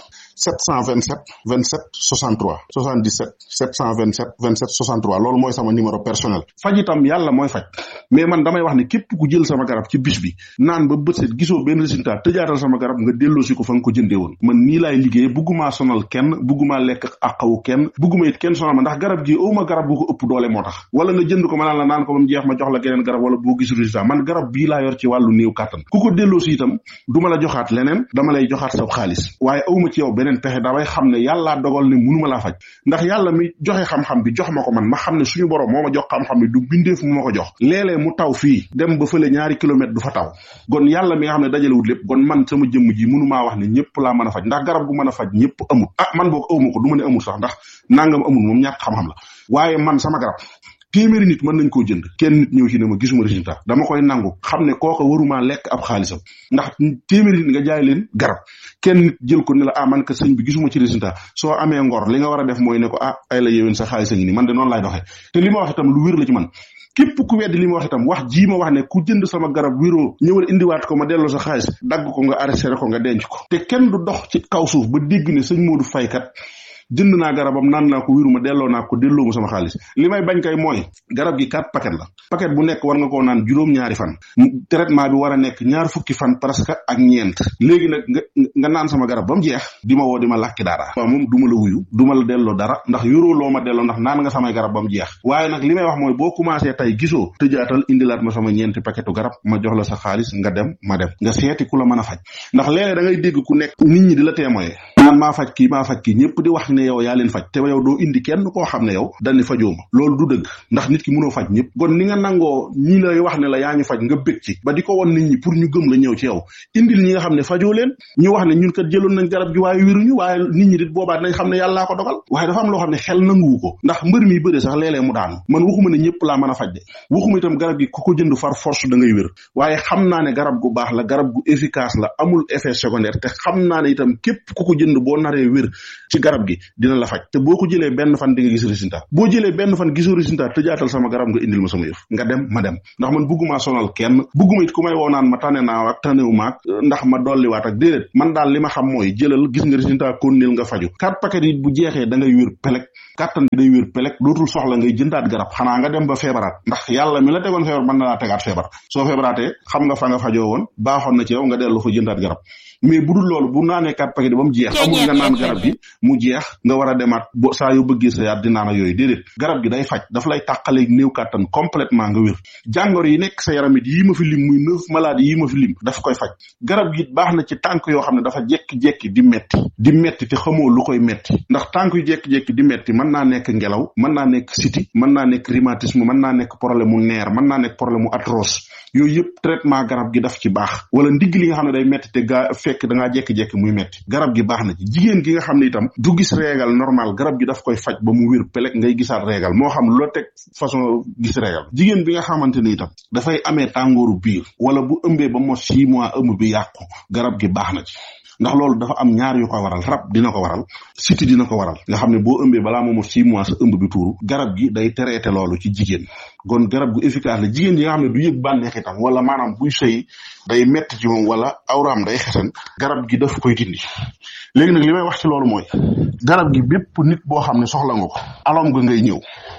727 27 63 77 727 27 63 loolu mooy sama numéro personnel faj itam yàlla mooy faj mais man damay wax ne képp ku jël sama garab ci bis bi naan ba bët set gisoo benn résultat tëjaatal sama garab nga delloosi ko fa nga ko jëndee woon man nii laay liggéey bugguma sonal kenn bugguma lekk àqawu kenn bugguma it kenn sonal ma ndax garab gi awuma garab bu ko ëpp doole moo tax wala nga jënd ko ma naan la naan ko ba mu jeex ma jox la geneen garab wala boo gis résultat man garab bii laa yor ci wàllu néew kàttan ku ko delloosi itam du ma la joxaat leneen dama lay joxaat sa xaalis waaye awuma ci yow beneen pexe damay xam ne yàllaa dogal ne mënuma laa faj ndax yàlla mi joxe xam-xam bi jox ma ko man ma xam ne suñu borom moo ma jox xam-xam bi du bindeef mu ma ko jox léeg-léeg mu taw fii dem ba fële ñaari kilomètre du fa taw gon yàlla mi nga xam ne dajalewut lépp gon man sama jëmm ji mënumaa wax ne ñëpp laa mën a faj ndax garab gu mën a faj ñëpp amul man boog awuma ko du ma ne amul sax ndax nangam amul moom ñàkk xam-xam la waaye man sama garab téeméeri nit mën nañ koo jënd kenn nit ñëw ci ne ma gisuma résultat dama koy nangu xam ne kooka waruma lekk ab xaalisam ndax téeméeri nit nga jaay leen garab kenn nit jël ko ne la man ka sëñ bi gisuma ci résultat soo amee ngor li nga war a def mooy ne ko ay la yéwén sa xaalis a ngi nii man de noonu laay doxee te li ma wax itam lu wér la ci man képp ku weddi li ma wax itam wax jii ma wax ne ku jënd sama garab wéroo ñëwal indiwaat ko ma delloo sa xaalis dagg ko nga arrêté ko nga denc ko te kenn du dox ci kaw suuf ba dégg ne sëñ Modou Faye kat jënd naa garabam naan naa ko wéruma delloo naa ko delloo mu sama xaalis li may bañ kay mooy garab gi 4 paquet la paquet bu nekk war nga koo naan juróom-ñaari fan traitement bi war a nekk 20 fan presque ak ñeent léegi nag nga naan sama garab ba mu jeex di ma woo di ma làkki dara waaw moom du ma la wuyu du ma la delloo dara ndax yoroo loo ma delloo ndax naan nga samay garab ba mu jeex waaye nag li may wax mooy boo commencé tey gisoo tëjaatal indilaat ma sama ñeenti paquetu garab ma jox la sa xaalis nga dem ma dem nga seeti ku la mën a faj ndax léeg-léeg da ngay dégg ku nekk nit ñi di la témoigner naan maa faj kii ñëpp di wax ne yow yaa leen faj te yow doo indi kenn koo xam ne yow dani fajoo ma loolu du dëgg ndax nit ki mënoo faj ñëpp kon ni nga nangoo ñi lay wax ne la yaa ñu faj nga bëgg ci ba di ko won nit ñi pour ñu gëm la ñëw ci yow indil ñi nga xam ne fajoo leen ñu wax ne ñun kat jëloon nañ garab gi waaye wéruñu waaye nit ñi dit boobaa dinañ xam ne yàllaa ko dogal waaye dafa am loo xam ne xel nanguwu ko ndax mbër mi bëre sax léeg-léeg mu daanu man waxuma ne ñëpp laa mën a faj de waxuma itam garab gi ku ko jënd far force da ngay wér waaye xam naa ne garab gu baax la garab gu efficace la amul effet secondaire te xam naa ne itam képp ku ko jënd boo naree wér ci garab gi dina la faj te boo ko jëlee benn fan di nga gis résultat boo jëlee benn fan gisoo résultat tëjaatal sama garab nga indil ma sama yëf nga dem ma dem ndax man bugguma sonal kenn bugguma it ku may woo naan ma tane naa ak tanewu maag ndax ma dolliwaat ak déedéet man daal li ma xam mooy jëlal gis nga résultat konnil nga faju 4 paquet yi bu jeexee da ngay wér pelek kàttan bi day wér pelek dootul soxla ngay jëndaat garab xanaa nga dem ba feebaraat ndax yàlla mi la tegoon feebar mën na laa tegaat feebar soo feebaraatee xam nga fa nga fajoo woon baaxoon na ci yow nga dellu fa jëndaat garab mais bu dul loolu bu naanee 4 paquet ba mu jeex amul nga naan garab gi mu jeex nga war a demaat bo saa yu bëggee sa yaat di naan ak yooyu déedéet garab gi day faj daf lay tàqaleeg néew kàttan complètement nga wér jàngoro yi nekk sa yaram it yii ma fi lim muy 9 maladies yii ma fi lim daf koy faj garab gi baax na ci tànk yoo xam ne dafa jekki-jekki di metti te xamoo lu koy metti ndax tànk yu jekki-jekki di metti mën naa nekk ngelaw mën naa nekk siti mën naa nekk rhumatisme mën naa nekk problème mu neer mën naa nekk problème mu arthrose yooyu yëpp traitement garab gi daf ci baax wala ndigg li nga xam ne day metti te fekk da ngaa jekki-jekki muy metti garab gi baax na ci jigéen gi nga xam ne itam du gis régal normal garab gi daf koy faj ba mu wér pelek ngay gisaat régal moo xam loo teg façon gis régal jigéen bi nga xamante ni itam dafay amee tàngooru biir wala bu ëmbee ba mot 6 mois ëmb bi yàqu garab gi baax na ci ndax loolu dafa am ñaar yu ko waral rab dina ko waral siti dina ko waral nga xam ne boo ëmbee balaa moomu 6 mois sa ëmb bi tuuru garab gi day traité loolu ci jigéen kon garab gu efficace la jigéen yi nga xam ne du yëg bànneex itam wala maanaam buy sëy day metti ci moom wala awraam day xesan garab gi daf koy dindi léegi nag li may wax ci loolu mooy garab gi bépp nit boo xam ne soxla nga ko alom nga ngay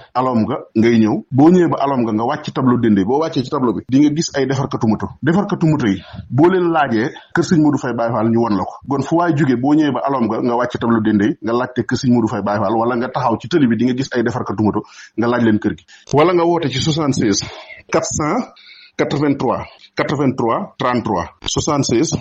ñëw boo ñëwee ba alom nga wàcc tableau dende boo wàccee ci tableau bi di nga gis ay defarkatu moto yi boo leen laajee kër sëñ Modou Faye Baye Fall ñu won la ko kon fu waay jógee boo ñëwee ba alom nga wàcc tableau dende nga laajte kër sëñ Modou Faye Baye Fall wala nga taxaw ci tëli bi di nga gis ay defarkatu moto nga laaj leen kër gi wala nga woote ci 76 483 83 33 76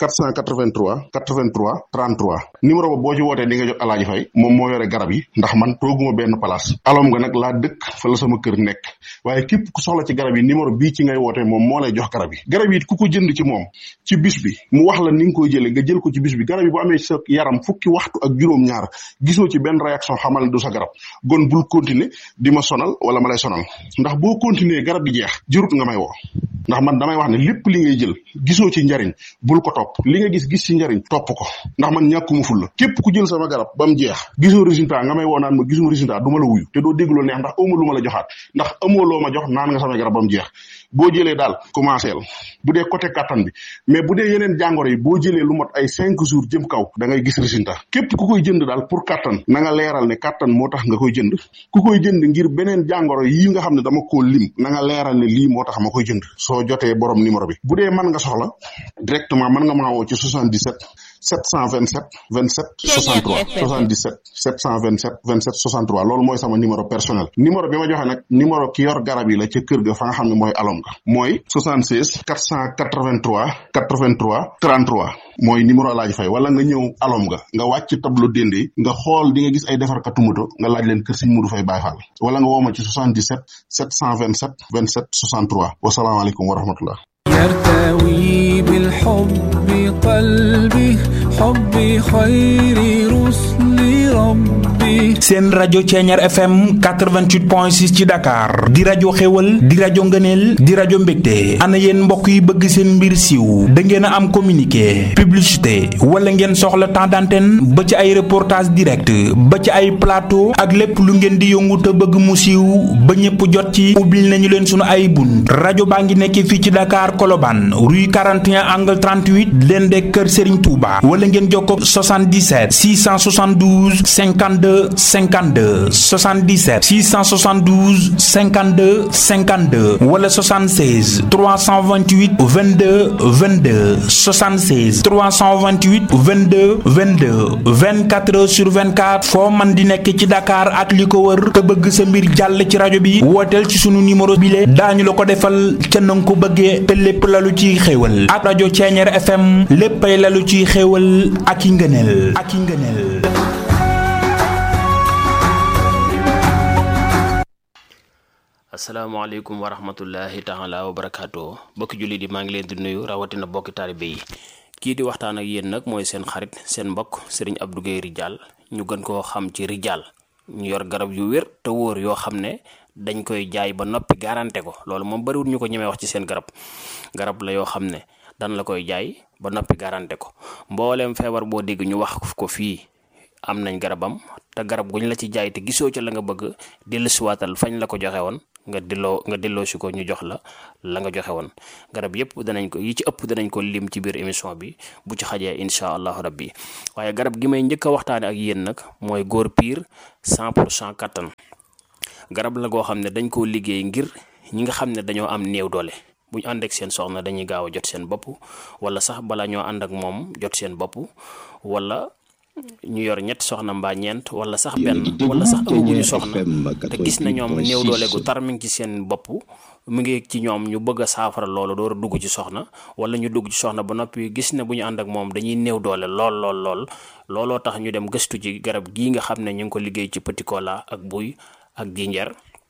483 83 33 numéro ba boo ci wootee di nga jot Alaaji Fay moom moo yore garab yi ndax man tooguma benn place alom nga nag laa dëkk fa la sama kër nekk waaye képp ku soxla ci garab yi numéro bii ci ngay wootee moom moo lay jox garab yi ku ko jënd ci moom ci bis bi mu wax la ni nga koy jëlee nga jël ko ci bis bi garab yi bu amee sa yaram fukki waxtu ak juróom-ñaar gisoo ci benn réaction xamal du sa garab gon bul continuer di ma sonal wala ma lay sonal ndax boo continuer garab gi jeex jërut nga may woo ndax man damay wax ne lépp li ngay jël gisoo ci njariñ bul ko topp li nga gis ci njariñ topp ko ndax man ñàkkuma ful la képp ku jël sama garab ba mu jeex gisoo résultat nga may woo naan ma gisuma résultat du ma la wuyu te doo dégg loo neex ndax amoo lu ma la joxaat ndax amoo loo ma jox naan nga sama garab ba mu jeex boo jëlee daal commencé bu dee côté kattan bi mais bu dee yeneen jàngoro yi boo jëlee lu mot ay 5 jours jëm kaw da ngay gis résultat képp ku koy jënd daal pour kattan na nga leeral ne kattan moo tax nga koy jënd ku koy jënd ngir beneen jàngoro yi nga xam ne dama koo lim na nga leeral ne lii moo tax ma koy jënd soo jotee borom numéro bi bu dee mën nga soxla directement mën nga maa woo ci 77 727 27 63 77 727 27 63 loolu mooy sama numéro personnel numéro bi ma joxe nag numéro ki yor garab yi la ca kër ga fa nga xam ne mooy alom ga mooy 76 483 83 33 mooy numéro Alaaji Fay wala nga ñëw alom ga nga wàcc tableau dende nga xool di nga gis ay defarkatu moto nga laaj leen kër Sëñ Mudu Fay Baay Faal wala nga woo ma ci 77 727 27 63 wasalaamaaleykum wa rahmatullah يرتوي بالحب قلبي حبي خير رسل ربي seen rajo Ceeñaar FM 88.6 ci Dakar di rajo xewal di rajo ngëneel di rajo mbégte ana yéen mbokk yi bëgg seen mbir siiw da ngeen a am communiqué publicité wala ngeen soxla temps d'antenne ba ci ay reportage direct ba ci ay plateau ak lépp lu ngeen di yëngu te bëgg mu siiw ba ñëpp jot ci ubbil nañu leen sunu ay bunt rajo baa ngi nekk fii ci Dakar Colobane rue 41 angle 38 leen de kër Serigne Touba wala ngeen jokkoo 77 672 52 52 77 672 52 52 wala 76 328 22 22 76 328 22 22 24 heures sur 24 foo man di nekk ci Dakar ak li ko wër te bëgg sa mbir jàll ci rajo bi wooteel ci sunu numéro bile daañu la ko defal ca nanga ko bëggee te lépp lalu ci xéewal ak rajo Ceeñaar FM léppay lalu ci xéewal ak i ngëneel asalaamaaleykum wa rahmatullahi taala wa barakaatu bokki jullit yi maa ngi leen di nuyu rawatina bokki taalibe yi kii di waxtaan ak yéen nag mooy seen xarit seen mbokk Serigne Abdou Guèye Ridial ñu gën koo xam ci Ridial ñu yor garab yu wér te wóor yoo xam ne dañ koy jaay ba noppi garanté ko loolu moom bariwul ñu ko ñemee wax ci seen garab la yoo xam ne dan la koy jaay ba noppi garanté ko mbooleem feebar boo dégg ñu wax ko fii am nañ garabam te garab guñ la ci jaay te gisoo ca la nga bëgg dellusiwaatal fañ la ko joxe woon nga delloo si ko ñu jox la nga joxe woon garab yëpp danañ ko yi ci ëpp danañ ko lim ci biir émission bi bu ci xajee incha allahu rabbi waaye garab gi may njëkk a waxtaane ak yéen nag mooy góor piir 100% kattan garab la goo xam ne dañ koo liggéey ngir ñi nga xam ne dañoo am néew doole bu ñu ànd ak seen soxna dañuy gaaw a jot seen bopp wala sax bala ñoo ànd ak moom jot seen bopp wala ñu yor ñetti soxna mbaa ñeent wala sax benn wala sax amuñu soxna te gis na ñoom néew doole gu tar mi ngi ci seen bopp mu ngi ci ñoom ñu bëgg a saafara loolu door a dugg ci soxna wala ñu dugg ci soxna ba noppi gis ne bu ñu ànd ak moom dañuy néew doole lool looloo tax ñu dem gëstu ci garab gii nga xam ne ñu ngi ko liggéey ci petit cola ak buy ak jinjeer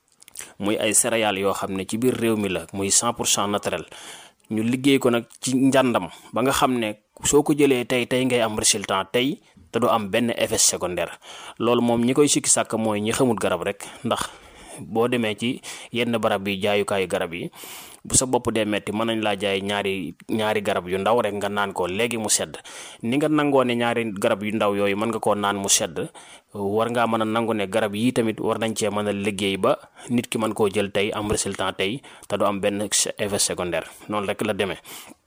muy ay céréales yoo xam ne ci biir réew mi la muy 100% naturel ñu liggéey ko nag ci njàndam ba nga xam ne soo ko jëlee tey ngay am résultat tey te du am benn effet secondaire loolu moom ñi koy sikki sàkk mooy ñi xamul garab rek ndax boo demee ci yenn barab yi jaayukaayu garab yi bu sa bopp dee metti mën nañ laa jaay ñaari garab yu ndaw rek nga naan ko léegi mu sedd ni nga nangoo ne ñaari garab yu ndaw yooyu mën nga koo naan mu sedd war ngaa mën a nangu ne garab yii tamit war nañ cee mën a liggéey ba nit ki mën koo jël tey am résultat tey te du am benn effet secondaire noonu rek la demee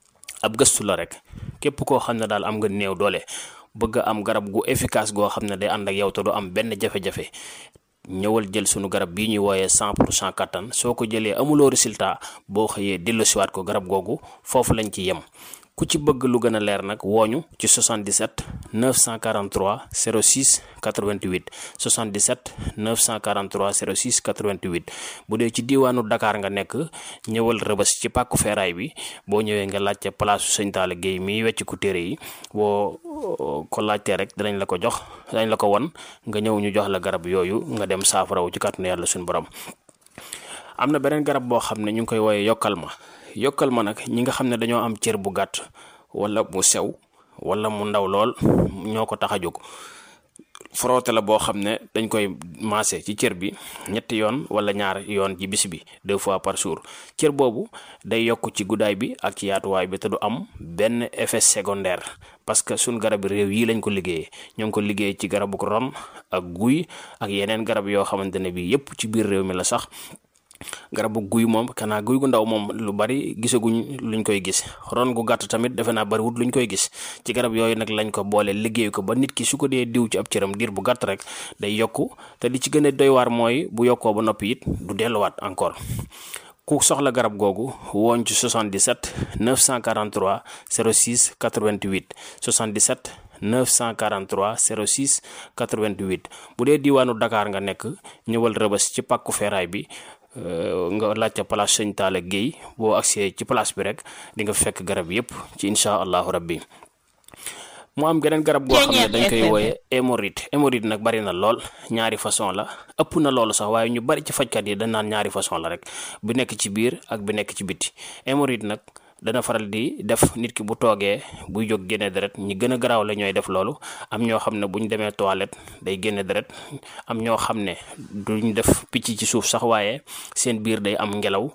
ab gëstu la rek képp koo xam ne daal am nga néew doole bëgg am garab gu efficace goo xam ne day ànd ak yow te du am benn jafe-jafe ñëwal jël sunu garab bii ñuy wooyee 100% kattan soo ko jëlee amuloo résultat boo xëyee delloosiwaat ko garab googu foofu lañ ci yem ku ci bëgg lu gën a leer nag wooñu ci 77 943 06 88 77 943 06 88 bu dee ci diiwaanu Dakar nga nekk ñëwal Rëbës ci pàkku feeraay bi boo ñëwee nga laajte place Sëñ Talla Gueye mi wecc ku téere yi boo ko laajtee rek dinañ la ko jox dinañ la ko won nga ñëw ñu jox la garab yooyu nga dem saafarawu ci kàttanu yàlla suñu borom. am na beneen garab boo xam ne ñu ngi koy wooyee yokkal ma nag ñi nga xam ne dañoo am cër bu gàtt wala mu sew wala mu ndaw lool ñoo ko tax a jóg. frotté la boo xam ne dañ koy maase ci cër bi ñetti yoon wala ñaar yoon ci bis bi 2 fois par jour cër boobu day yokk ci guddaay bi ak ci yaatuwaay bi te du am benn effet secondaire parce que suñ garab réew yi lañ ko liggéeyee ñoo ngi ko liggéey ci garabu ron ak guy ak yeneen garab yoo xamante ne bi yépp ci biir réew mi la sax. garabu guy moom kanaa guy gu ndaw moom lu bari gisaguñ luñ koy gis ron gu gàtt tamit defe naa bariwut luñ koy gis ci garab yooyu nag lañ ko boole liggéey ko ba nit ki su ko dee diw ci ab cëram diir bu gàtt rek day yokku te li ci gën a doy waar mooy bu yokkoo ba noppi it du delluwaat encore ku soxla garab googu wooñ ci 77 943 06 88 77 943 06 88 bu dee diiwaanu Dakar nga nekk ñëwal Rëbës ci pàkku feeraay bi nga laajte place Sëñ Talla Gueye boo agsee ci place bi rek di nga fekk garab yépp ci insha allahu rabbi. mu am geneen garab goo xam ne dañ koy wooye hémorroïde nag bari na lool ñaari façon la ëpp na loolu sax waaye ñu bari ci fajkat yi dañ naan ñaari façon la rek bu nekk ci biir ak bu nekk ci biti. hémorroïde nag dana faral di def nit ki bu toogee buy jóg génne deret ñi gën a garaaw la ñooy def loolu am ñoo xam ne bu ñu demee toilette day génne deret am ñoo xam ne duñ def picc ci suuf sax waaye seen biir day am ngelaw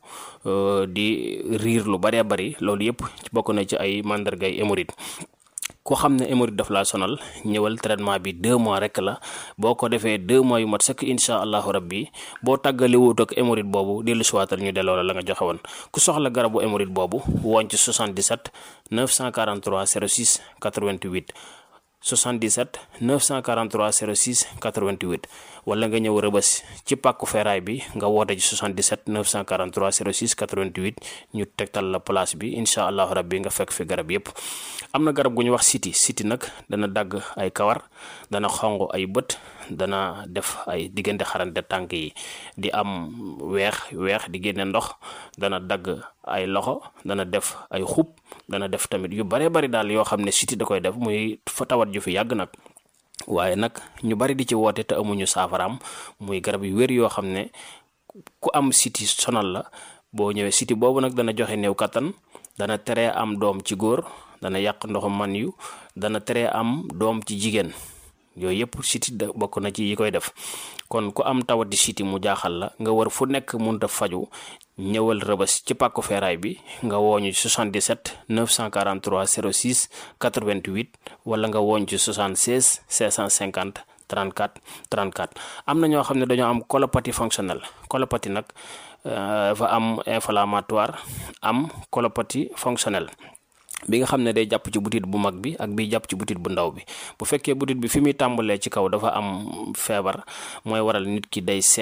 di riir lu baree bari loolu yépp bokk na ci ay màndargay hémorroïde. ku xam ne hémorroïde daf laa sonal ñëwal traitement bi 2 mois rek la boo ko defee 2 mois yu mat sëkk insha allahu rabbi boo tàggale wut ak hémorroïde boobu dellu siwaatal ñu delloo la nga joxe woon. ku soxla garabu hémorroïde boobu wooñ ci 77 943 06 88 77 943 06 88 wala nga ñëw Rëbës ci pàkku feeraay bi nga woote ci 77 943 06 88 ñu tegtal la place bi insha allahu rabbi nga fekk fi garab yépp. am na garab gu ñu wax siti nag dana dagg ay kawar dana xonq ay bët dana def ay diggante xarante tànk yi di am weex di génne ndox dana dagg ay loxo dana def ay xub dana def tamit yu bare bari daal yoo xam ne siti da koy def muy fa tawat ju fi yàgg nag waaye nag ñu bari di ci woote te amuñu saafaraam muy garab yu wér yoo xam ne ku am siti sonal la boo ñëwee siti boobu nag dana joxe néew kattan dana tere am doom ci góor dana yàq ndoxum man yu dana tere am doom ci jigéen yooyu yëpp siti bokk na ci yi koy def kon ku am tawati siti mu jaaxal la nga war fu nekk mënut a faju ñëwal Rëbës ci pàkku feeraay bi nga wooñu 77 943 06 88 wala nga wooñ ci 76 650 34 34 am na ñoo xam ne dañoo am colopathie fonctionnelle colopathie nag dafa am inflammatoire am colopathie fonctionnelle bi nga xam ne day jàpp ci butit bu mag bi ak bi jàpp ci butit bu ndaw bi bu fekkee butit bi fi muy tàmbalee ci kaw dafa am feebar mooy waral nit ki day